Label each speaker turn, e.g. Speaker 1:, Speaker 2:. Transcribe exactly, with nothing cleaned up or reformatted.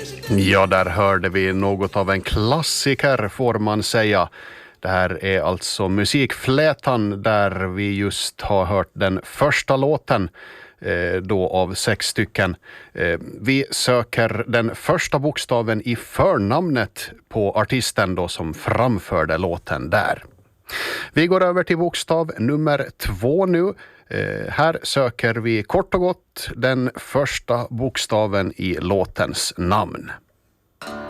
Speaker 1: Ja, där hörde vi något av en klassiker får man säga. Det här är alltså Musikflätan där vi just har hört den första låten eh, då av sex stycken. Eh, vi söker den första bokstaven i förnamnet på artisten då som framförde låten där. Vi går över till bokstav nummer två nu. Eh, här söker vi kort och gott den första bokstaven i låtens namn.